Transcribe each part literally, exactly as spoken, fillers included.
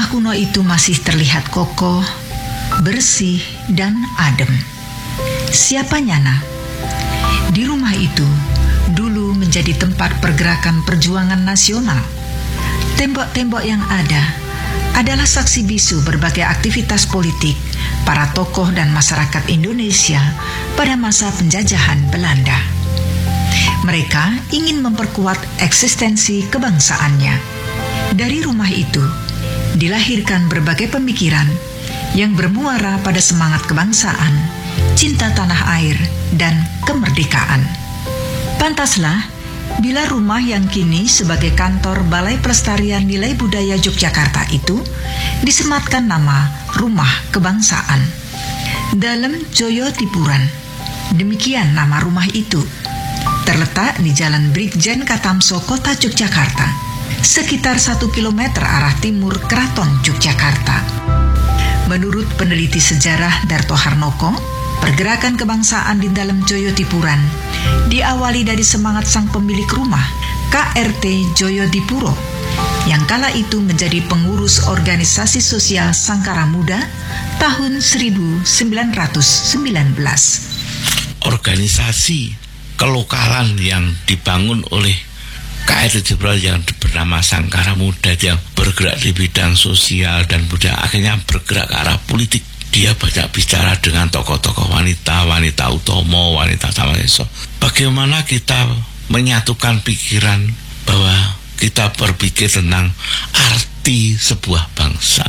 Rumah kuno itu masih terlihat kokoh, bersih, dan adem. Siapa nyana? Di rumah itu dulu menjadi tempat pergerakan perjuangan nasional. Tembok-tembok yang ada adalah saksi bisu berbagai aktivitas politik para tokoh dan masyarakat Indonesia pada masa penjajahan Belanda. Mereka ingin memperkuat eksistensi kebangsaannya. Dari rumah itu dilahirkan berbagai pemikiran yang bermuara pada semangat kebangsaan, cinta tanah air, dan kemerdekaan. Pantaslah bila rumah yang kini sebagai kantor Balai Pelestarian Nilai Budaya Yogyakarta itu disematkan nama Rumah Kebangsaan. Dalam Joyo Tipuran, demikian nama rumah itu. Terletak di Jalan Brigjen Katamso, Kota Yogyakarta, sekitar satu kilometer arah timur Keraton Yogyakarta. Menurut peneliti sejarah Darto Harnoko, pergerakan kebangsaan di dalam Joyo Tipuran diawali dari semangat sang pemilik rumah, K R T Joyo Dipuro, yang kala itu menjadi pengurus organisasi sosial Sangkara Muda tahun seribu sembilan ratus sembilan belas. Organisasi kelokalan yang dibangun oleh K R T Dipuro yang bernama Sangkara Muda yang bergerak di bidang sosial dan budaya, akhirnya bergerak ke arah politik. Dia banyak bicara dengan tokoh-tokoh wanita, wanita utomo, wanita samaweso. Bagaimana kita menyatukan pikiran bahwa kita berpikir tentang arti sebuah bangsa.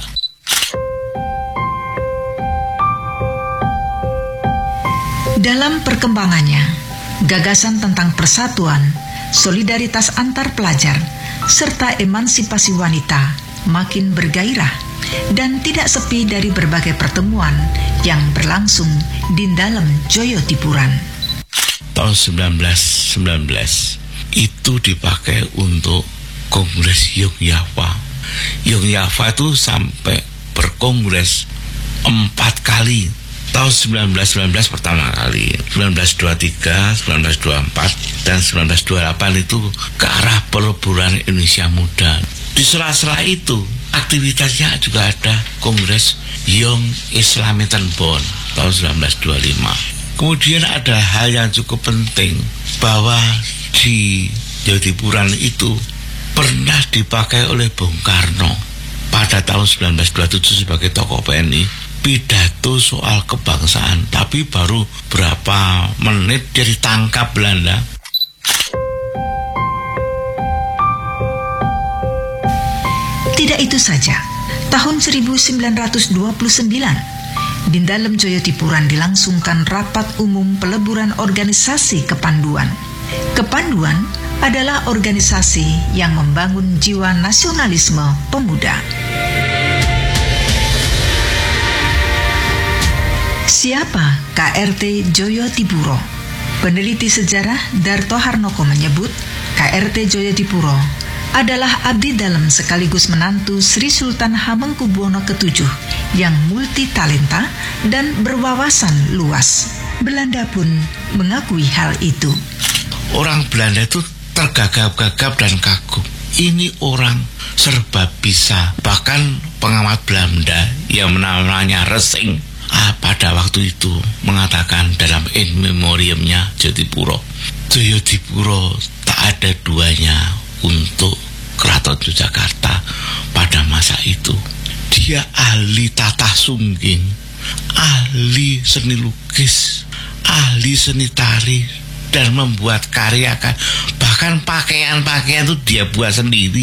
Dalam perkembangannya, gagasan tentang persatuan, solidaritas antar pelajar, serta emansipasi wanita makin bergairah dan tidak sepi dari berbagai pertemuan yang berlangsung di dalam Joyo Tipuran. Tahun seribu sembilan ratus sembilan belas itu dipakai untuk Kongres Yogyakarta. Yogyakarta itu sampai berkongres empat kali. Tahun seribu sembilan ratus sembilan belas pertama kali, seribu sembilan ratus dua puluh tiga, seribu sembilan ratus dua puluh empat, dan seribu sembilan ratus dua puluh delapan itu ke arah peleburan Indonesia Muda. Di sela-sela itu aktivitasnya juga ada Kongres Young Islamitan Bond tahun seribu sembilan ratus dua puluh lima. Kemudian ada hal yang cukup penting bahwa di Joyo Tipuran itu pernah dipakai oleh Bung Karno pada tahun seribu sembilan ratus dua puluh tujuh sebagai tokoh P N I, pidato soal kebangsaan, tapi baru berapa menit dia ditangkap Belanda. Tidak itu saja, tahun seribu sembilan ratus dua puluh sembilan, di dalam Joyo Tipuran dilangsungkan rapat umum peleburan organisasi Kepanduan. Kepanduan adalah organisasi yang membangun jiwa nasionalisme pemuda. Siapa K R T Joyo Dipuro? Peneliti sejarah Darto Harnoko menyebut K R T Joyo Dipuro adalah abdi dalam sekaligus menantu Sri Sultan Hamengkubuwono ketujuh yang multi talenta dan berwawasan luas. Belanda pun mengakui hal itu. Orang Belanda itu tergagap-gagap dan kagum. Ini orang serba bisa. Bahkan pengamat Belanda yang namanya Resing ah, pada waktu itu mengatakan dalam in memoriamnya Joyo Dipuro, Joyo Dipuro tak ada duanya untuk Keraton Yogyakarta pada masa itu. Dia ahli tata sungging, ahli seni lukis, ahli seni tari, dan membuat karya, bahkan pakaian-pakaian itu dia buat sendiri.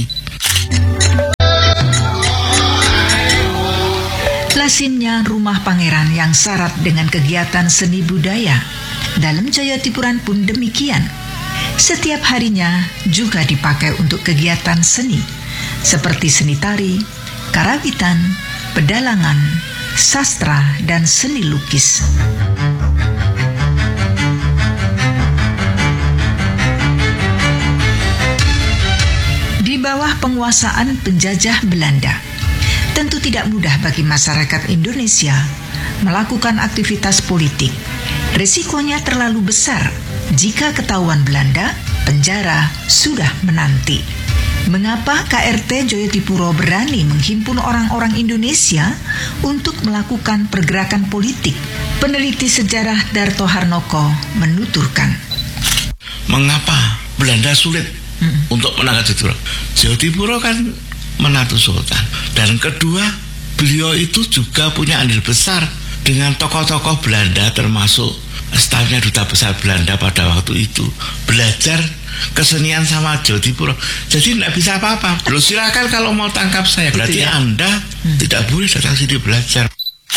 Lazimnya rumah pangeran yang syarat dengan kegiatan seni budaya. Dalam Joyo Tipuran pun demikian. Setiap harinya juga dipakai untuk kegiatan seni, seperti seni tari, karawitan, pedalangan, sastra, dan seni lukis. Di bawah penguasaan penjajah Belanda, tentu tidak mudah bagi masyarakat Indonesia melakukan aktivitas politik. Risikonya terlalu besar. Jika ketahuan Belanda, penjara sudah menanti. Mengapa K R T Joyotipuro berani menghimpun orang-orang Indonesia untuk melakukan pergerakan politik? Peneliti sejarah Darto Harnoko menuturkan. Mengapa Belanda sulit hmm. untuk menangkap Joyotipuro? Joyotipuro kan menantu sultan. Dan kedua, beliau itu juga punya andil besar dengan tokoh-tokoh Belanda, termasuk stafnya duta besar Belanda pada waktu itu, belajar kesenian sama Joyotipuro. Jadi tidak bisa apa-apa. Loh, silakan kalau mau tangkap saya. Berarti ya? Anda hmm. tidak boleh datang sini belajar.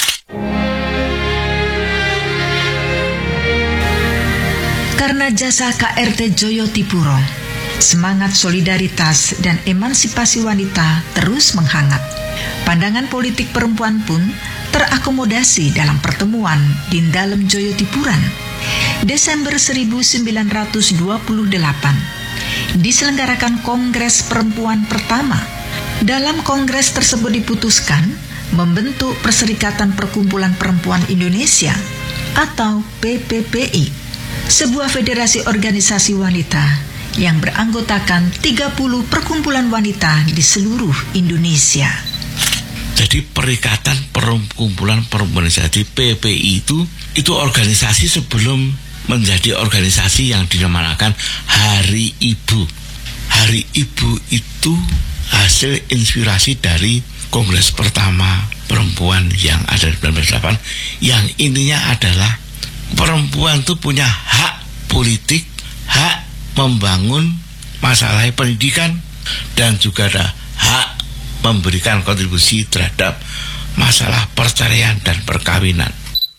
Karena jasa K R T Joyotipuro, semangat solidaritas dan emansipasi wanita terus menghangat. Pandangan politik perempuan pun terakomodasi dalam pertemuan di dalam Joyotipuran. Desember seribu sembilan ratus dua puluh delapan diselenggarakan Kongres Perempuan pertama. Dalam kongres tersebut diputuskan membentuk Perserikatan Perkumpulan Perempuan Indonesia atau P P P I, sebuah federasi organisasi wanita yang beranggotakan tiga puluh perkumpulan wanita di seluruh Indonesia. Jadi Perikatan Perkumpulan Perempuan Indonesia, P P I itu itu organisasi sebelum menjadi organisasi yang dinamakan Hari Ibu. Hari Ibu itu hasil inspirasi dari Kongres pertama perempuan yang ada di seribu sembilan ratus delapan, yang intinya adalah perempuan itu punya hak politik, hak membangun masalah pendidikan, dan juga ada hak memberikan kontribusi terhadap masalah perceraian dan perkawinan.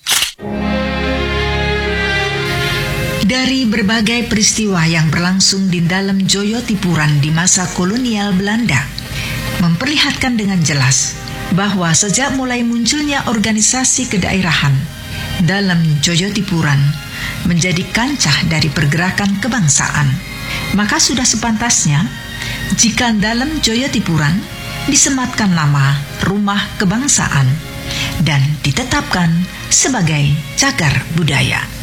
Dari berbagai peristiwa yang berlangsung di dalam Joyotipuran di masa kolonial Belanda, memperlihatkan dengan jelas bahwa sejak mulai munculnya organisasi kedaerahan, dalam Joyotipuran menjadi kancah dari pergerakan kebangsaan. Maka sudah sepantasnya jika dalam Joyotipuran disematkan nama Rumah Kebangsaan dan ditetapkan sebagai cagar budaya.